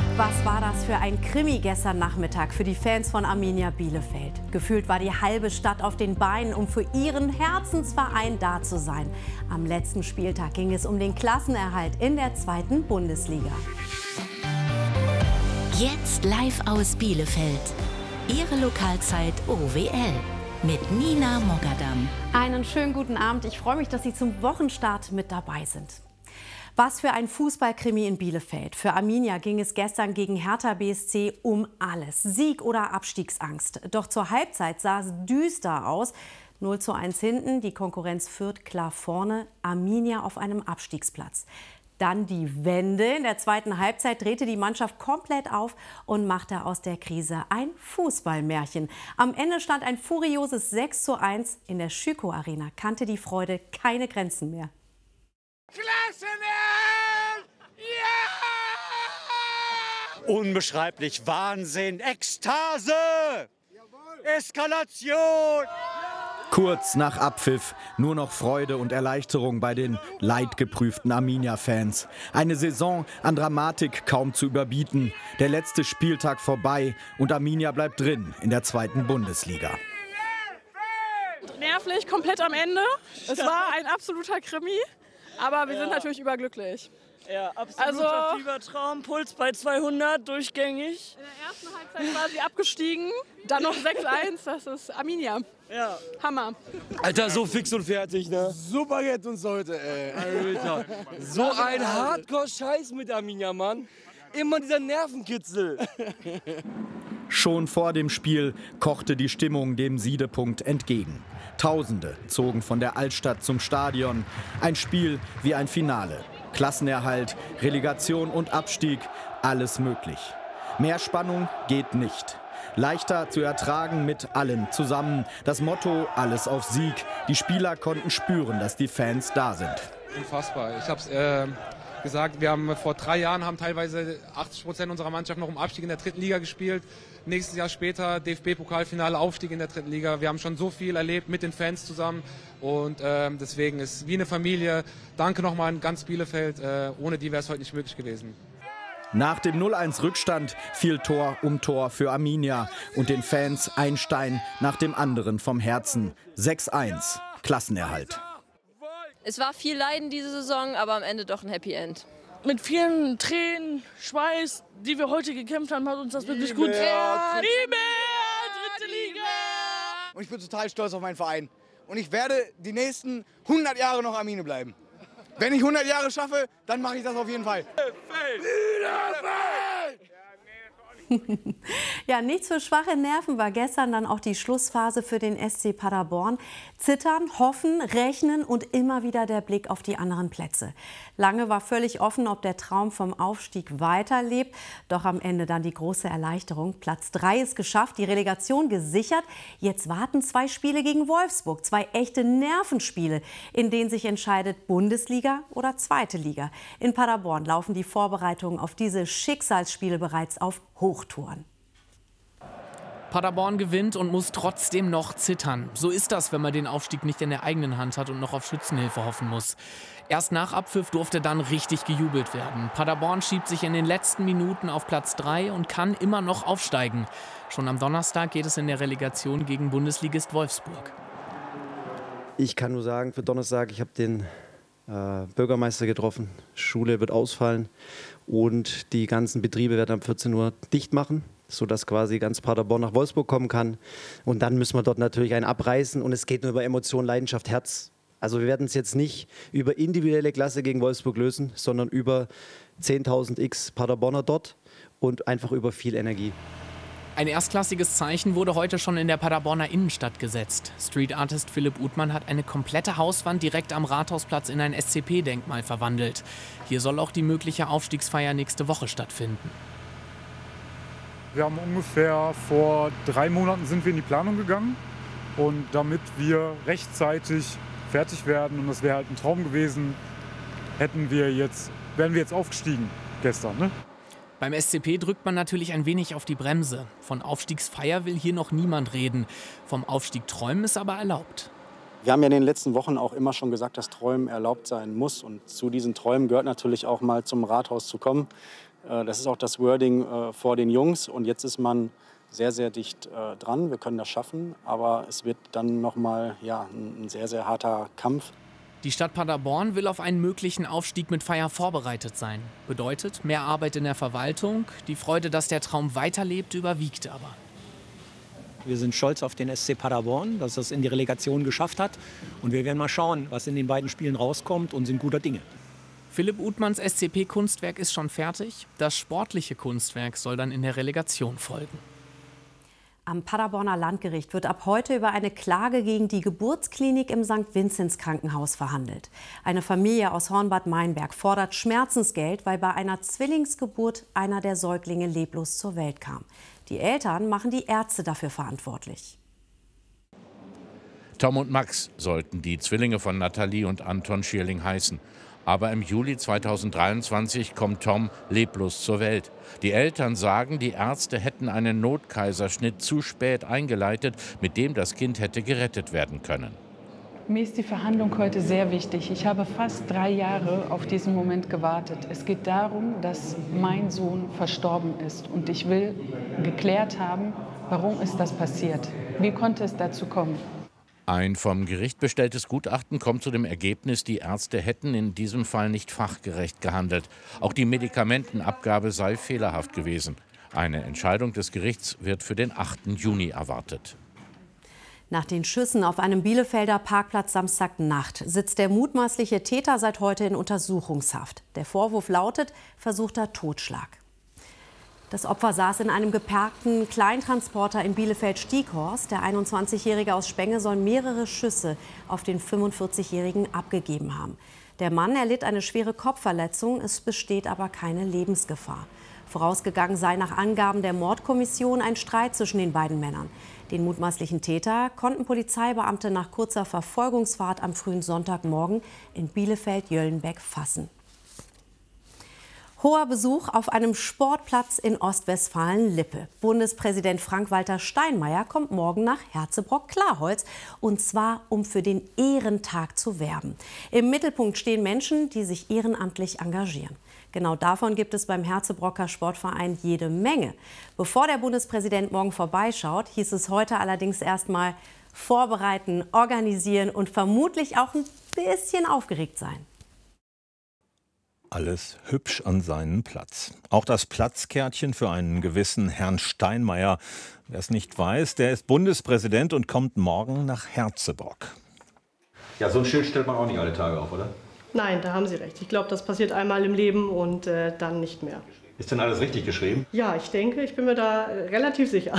Was war das für ein Krimi gestern Nachmittag für die Fans von Arminia Bielefeld? Gefühlt war die halbe Stadt auf den Beinen, um für ihren Herzensverein da zu sein. Am letzten Spieltag ging es um den Klassenerhalt in der 2. Bundesliga. Jetzt live aus Bielefeld. Ihre Lokalzeit OWL mit Nina Mogadam. Einen schönen guten Abend. Ich freue mich, dass Sie zum Wochenstart mit dabei sind. Was für ein Fußballkrimi in Bielefeld. Für Arminia ging es gestern gegen Hertha BSC um alles. Sieg oder Abstiegsangst. Doch zur Halbzeit sah es düster aus. 0:1 hinten, die Konkurrenz Fürth klar vorne, Arminia auf einem Abstiegsplatz. Dann die Wende. In der zweiten Halbzeit drehte die Mannschaft komplett auf und machte aus der Krise ein Fußballmärchen. Am Ende stand ein furioses 6:1. In der Schüko Arena kannte die Freude keine Grenzen mehr. Klassenerhalt! Ja! Unbeschreiblich, Wahnsinn, Ekstase! Eskalation! Kurz nach Abpfiff nur noch Freude und Erleichterung bei den leidgeprüften Arminia-Fans. Eine Saison an Dramatik kaum zu überbieten. Der letzte Spieltag vorbei und Arminia bleibt drin in der 2. Bundesliga. Nervlich, komplett am Ende. Es war ein absoluter Krimi, aber wir sind natürlich überglücklich. Ja, absoluter Fiebertraum, Puls bei 200, durchgängig. In der ersten Halbzeit war sie abgestiegen, dann noch 6:1, das ist Arminia. Ja. Hammer. Alter, so fix und fertig, ne? Super geht uns heute, ey. Alter, so ein Hardcore-Scheiß mit Arminia, Mann. Immer dieser Nervenkitzel. Schon vor dem Spiel kochte die Stimmung dem Siedepunkt entgegen. Tausende zogen von der Altstadt zum Stadion. Ein Spiel wie ein Finale. Klassenerhalt, Relegation und Abstieg, alles möglich. Mehr Spannung geht nicht. Leichter zu ertragen mit allen zusammen. Das Motto, alles auf Sieg. Die Spieler konnten spüren, dass die Fans da sind. Unfassbar. Ich habe es gesagt, wir haben vor 3 Jahren haben teilweise 80% unserer Mannschaft noch im Abstieg in der 3. Liga gespielt. Nächstes Jahr später DFB-Pokalfinale, Aufstieg in der 3. Liga. Wir haben schon so viel erlebt mit den Fans zusammen und deswegen ist es wie eine Familie. Danke nochmal an ganz Bielefeld. Ohne die wäre es heute nicht möglich gewesen. Nach dem 0:1 Rückstand fiel Tor um Tor für Arminia und den Fans ein Stein nach dem anderen vom Herzen. 6:1, Klassenerhalt. Es war viel Leiden diese Saison, aber am Ende doch ein Happy End. Mit vielen Tränen, Schweiß, die wir heute gekämpft haben, hat uns das wirklich gut. Ja, Liebe, 3. Liga! Und ich bin total stolz auf meinen Verein. Und ich werde die nächsten 100 Jahre noch Arminia bleiben. Wenn ich 100 Jahre schaffe, dann mache ich das auf jeden Fall. Ja, nichts für schwache Nerven war gestern dann auch die Schlussphase für den SC Paderborn. Zittern, hoffen, rechnen und immer wieder der Blick auf die anderen Plätze. Lange war völlig offen, ob der Traum vom Aufstieg weiterlebt. Doch am Ende dann die große Erleichterung. Platz 3 ist geschafft, die Relegation gesichert. Jetzt warten 2 Spiele gegen Wolfsburg. 2 echte Nervenspiele, in denen sich entscheidet Bundesliga oder 2. Liga. In Paderborn laufen die Vorbereitungen auf diese Schicksalsspiele bereits auf Hochtouren. Paderborn gewinnt und muss trotzdem noch zittern. So ist das, wenn man den Aufstieg nicht in der eigenen Hand hat und noch auf Schützenhilfe hoffen muss. Erst nach Abpfiff durfte dann richtig gejubelt werden. Paderborn schiebt sich in den letzten Minuten auf Platz 3 und kann immer noch aufsteigen. Schon am Donnerstag geht es in der Relegation gegen Bundesligist Wolfsburg. Ich kann nur sagen, für Donnerstag, ich habe den Bürgermeister getroffen. Schule wird ausfallen und die ganzen Betriebe werden ab 14 Uhr dicht machen, sodass quasi ganz Paderborn nach Wolfsburg kommen kann. Und dann müssen wir dort natürlich einen abreißen und es geht nur über Emotion, Leidenschaft, Herz. Also wir werden es jetzt nicht über individuelle Klasse gegen Wolfsburg lösen, sondern über 10.000 x Paderborner dort und einfach über viel Energie. Ein erstklassiges Zeichen wurde heute schon in der Paderborner Innenstadt gesetzt. Street Artist Philipp Uthmann hat eine komplette Hauswand direkt am Rathausplatz in ein SCP-Denkmal verwandelt. Hier soll auch die mögliche Aufstiegsfeier nächste Woche stattfinden. Wir haben ungefähr vor 3 Monaten sind wir in die Planung gegangen. Und damit wir rechtzeitig fertig werden, und das wäre halt ein Traum gewesen, wären wir jetzt aufgestiegen gestern, ne? Beim SCP drückt man natürlich ein wenig auf die Bremse. Von Aufstiegsfeier will hier noch niemand reden. Vom Aufstieg träumen ist aber erlaubt. Wir haben ja in den letzten Wochen auch immer schon gesagt, dass Träumen erlaubt sein muss. Und zu diesen Träumen gehört natürlich auch mal zum Rathaus zu kommen. Das ist auch das Wording vor den Jungs. Und jetzt ist man sehr, sehr dicht dran. Wir können das schaffen, aber es wird dann nochmal ein sehr, sehr harter Kampf. Die Stadt Paderborn will auf einen möglichen Aufstieg mit Feier vorbereitet sein. Bedeutet mehr Arbeit in der Verwaltung. Die Freude, dass der Traum weiterlebt, überwiegt aber. Wir sind stolz auf den SC Paderborn, dass er es in die Relegation geschafft hat. Und wir werden mal schauen, was in den beiden Spielen rauskommt, und sind guter Dinge. Philipp Uthmanns SCP-Kunstwerk ist schon fertig. Das sportliche Kunstwerk soll dann in der Relegation folgen. Am Paderborner Landgericht wird ab heute über eine Klage gegen die Geburtsklinik im St. Vinzenz Krankenhaus verhandelt. Eine Familie aus Hornbad Meinberg fordert Schmerzensgeld, weil bei einer Zwillingsgeburt einer der Säuglinge leblos zur Welt kam. Die Eltern machen die Ärzte dafür verantwortlich. Tom und Max sollten die Zwillinge von Nathalie und Anton Schierling heißen. Aber im Juli 2023 kommt Tom leblos zur Welt. Die Eltern sagen, die Ärzte hätten einen Notkaiserschnitt zu spät eingeleitet, mit dem das Kind hätte gerettet werden können. Mir ist die Verhandlung heute sehr wichtig. Ich habe fast 3 Jahre auf diesen Moment gewartet. Es geht darum, dass mein Sohn verstorben ist. Und ich will geklärt haben, warum ist das passiert? Wie konnte es dazu kommen? Ein vom Gericht bestelltes Gutachten kommt zu dem Ergebnis, die Ärzte hätten in diesem Fall nicht fachgerecht gehandelt. Auch die Medikamentenabgabe sei fehlerhaft gewesen. Eine Entscheidung des Gerichts wird für den 8. Juni erwartet. Nach den Schüssen auf einem Bielefelder Parkplatz Samstagnacht sitzt der mutmaßliche Täter seit heute in Untersuchungshaft. Der Vorwurf lautet versuchter Totschlag. Das Opfer saß in einem geparkten Kleintransporter in Bielefeld-Stieghorst. Der 21-Jährige aus Spenge soll mehrere Schüsse auf den 45-Jährigen abgegeben haben. Der Mann erlitt eine schwere Kopfverletzung, es besteht aber keine Lebensgefahr. Vorausgegangen sei nach Angaben der Mordkommission ein Streit zwischen den beiden Männern. Den mutmaßlichen Täter konnten Polizeibeamte nach kurzer Verfolgungsfahrt am frühen Sonntagmorgen in Bielefeld-Jöllenbeck fassen. Hoher Besuch auf einem Sportplatz in Ostwestfalen-Lippe. Bundespräsident Frank-Walter Steinmeier kommt morgen nach Herzebrock-Klarholz, und zwar, um für den Ehrentag zu werben. Im Mittelpunkt stehen Menschen, die sich ehrenamtlich engagieren. Genau davon gibt es beim Herzebrocker Sportverein jede Menge. Bevor der Bundespräsident morgen vorbeischaut, hieß es heute allerdings erstmal vorbereiten, organisieren und vermutlich auch ein bisschen aufgeregt sein. Alles hübsch an seinen Platz. Auch das Platzkärtchen für einen gewissen Herrn Steinmeier. Wer es nicht weiß, der ist Bundespräsident und kommt morgen nach Herzebrock. Ja, so ein Schild stellt man auch nicht alle Tage auf, oder? Nein, da haben Sie recht. Ich glaube, das passiert einmal im Leben und dann nicht mehr. Ist denn alles richtig geschrieben? Ja, ich denke, ich bin mir da relativ sicher.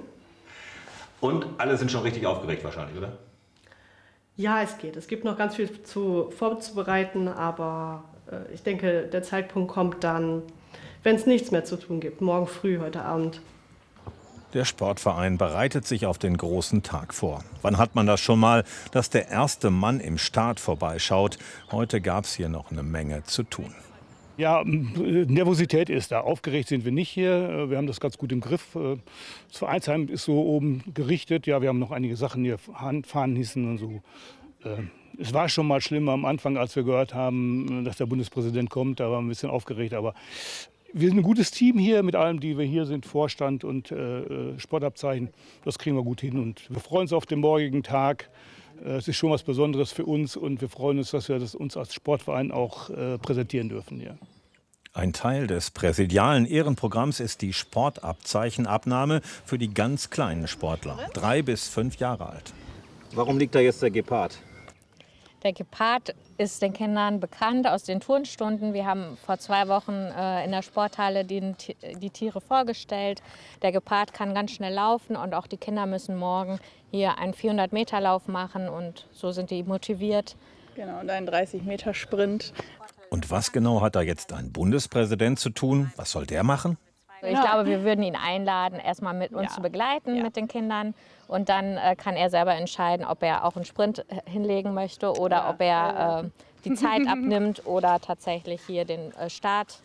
Und alle sind schon richtig aufgeregt wahrscheinlich, oder? Ja, es geht. Es gibt noch ganz viel vorzubereiten, aber ich denke, der Zeitpunkt kommt dann, wenn es nichts mehr zu tun gibt, morgen früh, heute Abend. Der Sportverein bereitet sich auf den großen Tag vor. Wann hat man das schon mal, dass der erste Mann im Start vorbeischaut? Heute gab es hier noch eine Menge zu tun. Ja, Nervosität ist da. Aufgeregt sind wir nicht hier. Wir haben das ganz gut im Griff. Das Vereinsheim ist so oben gerichtet. Ja, wir haben noch einige Sachen hier, Fahnenhissen und so. Es war schon mal schlimmer am Anfang, als wir gehört haben, dass der Bundespräsident kommt. Da waren wir ein bisschen aufgeregt. Aber wir sind ein gutes Team hier mit allem, die wir hier sind, Vorstand und Sportabzeichen. Das kriegen wir gut hin. Und wir freuen uns auf den morgigen Tag. Es ist schon was Besonderes für uns und wir freuen uns, dass wir das uns als Sportverein auch präsentieren dürfen hier. Ein Teil des präsidialen Ehrenprogramms ist die Sportabzeichenabnahme für die ganz kleinen Sportler, 3 bis 5 Jahre alt. Warum liegt da jetzt der Gepard? Der Gepard ist den Kindern bekannt aus den Turnstunden. Wir haben vor 2 Wochen in der Sporthalle die Tiere vorgestellt. Der Gepard kann ganz schnell laufen und auch die Kinder müssen morgen hier einen 400-Meter-Lauf machen und so sind die motiviert. Genau, und einen 30-Meter-Sprint. Und was genau hat da jetzt ein Bundespräsident zu tun? Was soll der machen? Ich glaube, wir würden ihn einladen, erstmal mit uns zu begleiten, mit den Kindern. Und dann kann er selber entscheiden, ob er auch einen Sprint hinlegen möchte oder ob er die Zeit abnimmt oder tatsächlich hier den Start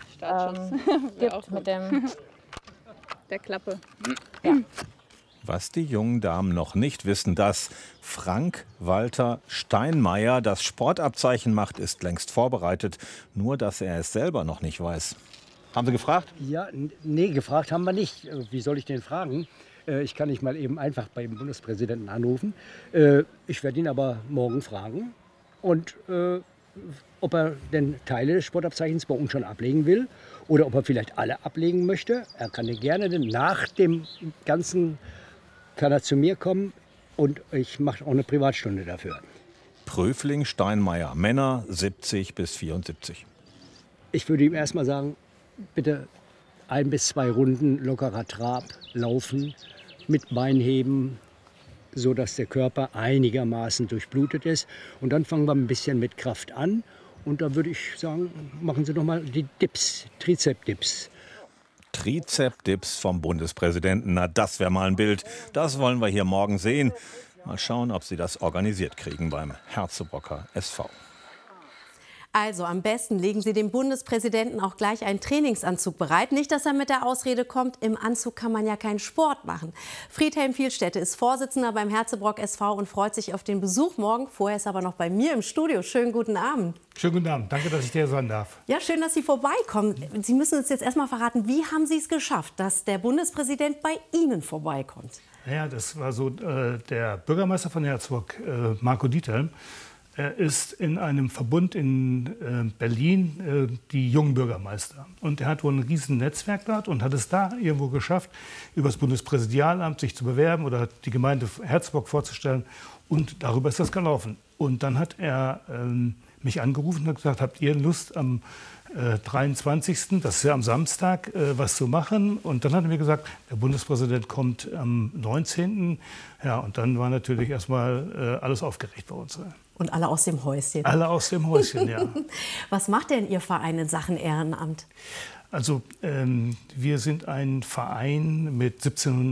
gibt mit der Klappe. Ja. Was die jungen Damen noch nicht wissen, dass Frank-Walter Steinmeier das Sportabzeichen macht, ist längst vorbereitet. Nur, dass er es selber noch nicht weiß. Haben Sie gefragt? Ja, nee, gefragt haben wir nicht. Wie soll ich denn fragen? Ich kann nicht mal eben einfach beim Bundespräsidenten anrufen. Ich werde ihn aber morgen fragen. Und ob er denn Teile des Sportabzeichens bei uns schon ablegen will oder ob er vielleicht alle ablegen möchte. Er kann gerne nach dem Ganzen kann er zu mir kommen und ich mache auch eine Privatstunde dafür. Pröfling, Steinmeier, Männer 70 bis 74. Ich würde ihm erstmal sagen, bitte 1 bis 2 Runden lockerer Trab laufen, mit Beinheben, sodass der Körper einigermaßen durchblutet ist. Und dann fangen wir ein bisschen mit Kraft an. Und da würde ich sagen, machen Sie doch mal die Dips, Trizep-Dips. Trizep-Dips vom Bundespräsidenten, na das wäre mal ein Bild. Das wollen wir hier morgen sehen. Mal schauen, ob Sie das organisiert kriegen beim Herzebrocker SV. Also am besten legen Sie dem Bundespräsidenten auch gleich einen Trainingsanzug bereit. Nicht, dass er mit der Ausrede kommt, im Anzug kann man ja keinen Sport machen. Friedhelm Vielstädte ist Vorsitzender beim Herzebrock SV und freut sich auf den Besuch morgen. Vorher ist er aber noch bei mir im Studio. Schönen guten Abend. Schönen guten Abend. Danke, dass ich hier sein darf. Ja, schön, dass Sie vorbeikommen. Sie müssen uns jetzt erst mal verraten, wie haben Sie es geschafft, dass der Bundespräsident bei Ihnen vorbeikommt? Ja, das war so der Bürgermeister von Herzburg, Marco Diethelm. Er ist in einem Verbund in Berlin die jungen Bürgermeister. Und er hat wohl ein riesen Netzwerk dort und hat es da irgendwo geschafft, über das Bundespräsidialamt sich zu bewerben oder die Gemeinde Herzburg vorzustellen. Und darüber ist das gelaufen. Und dann hat er mich angerufen und hat gesagt, habt ihr Lust am 23., das ist ja am Samstag, was zu machen? Und dann hat er mir gesagt, der Bundespräsident kommt am 19. Ja, und dann war natürlich erstmal alles aufgeregt bei uns. Und alle aus dem Häuschen. Alle aus dem Häuschen, ja. Was macht denn Ihr Verein in Sachen Ehrenamt? Also wir sind ein Verein mit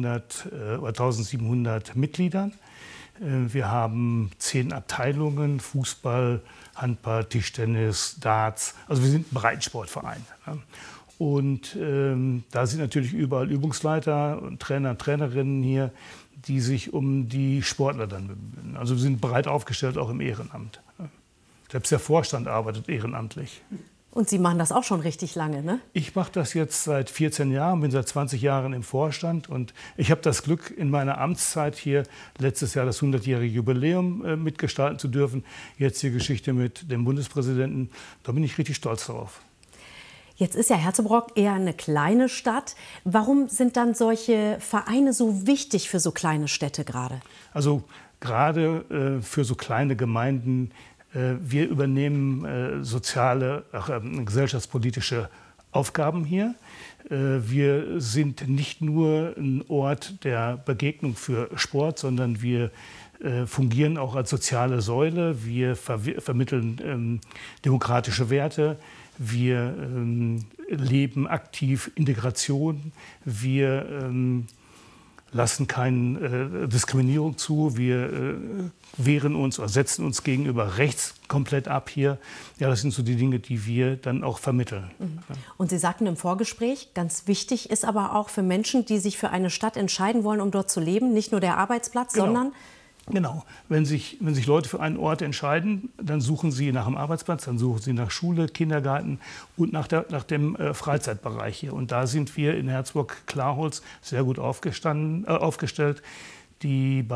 1700 Mitgliedern. Wir haben 10 Abteilungen, Fußball, Handball, Tischtennis, Darts. Also wir sind ein Breitensportverein. Und da sind natürlich überall Übungsleiter und Trainer und Trainerinnen hier, die sich um die Sportler dann bemühen. Also wir sind breit aufgestellt, auch im Ehrenamt. Selbst der Vorstand arbeitet ehrenamtlich. Und Sie machen das auch schon richtig lange, ne? Ich mache das jetzt seit 14 Jahren, bin seit 20 Jahren im Vorstand. Und ich habe das Glück, in meiner Amtszeit hier letztes Jahr das 100-jährige Jubiläum mitgestalten zu dürfen. Jetzt die Geschichte mit dem Bundespräsidenten. Da bin ich richtig stolz drauf. Jetzt ist ja Herzebrock eher eine kleine Stadt. Warum sind dann solche Vereine so wichtig für so kleine Städte gerade? Also gerade für so kleine Gemeinden. Wir übernehmen soziale, gesellschaftspolitische Aufgaben hier. Wir sind nicht nur ein Ort der Begegnung für Sport, sondern wir fungieren auch als soziale Säule. Wir vermitteln demokratische Werte. Wir leben aktiv Integration. Wir lassen keine Diskriminierung zu. Wir wehren uns oder setzen uns gegenüber rechts komplett ab hier. Ja, das sind so die Dinge, die wir dann auch vermitteln. Mhm. Und Sie sagten im Vorgespräch, ganz wichtig ist aber auch für Menschen, die sich für eine Stadt entscheiden wollen, um dort zu leben, nicht nur der Arbeitsplatz, sondern... Genau. Wenn sich Leute für einen Ort entscheiden, dann suchen sie nach einem Arbeitsplatz, dann suchen sie nach Schule, Kindergarten und nach dem Freizeitbereich hier. Und da sind wir in Herzburg-Klarholz sehr gut aufgestellt. Die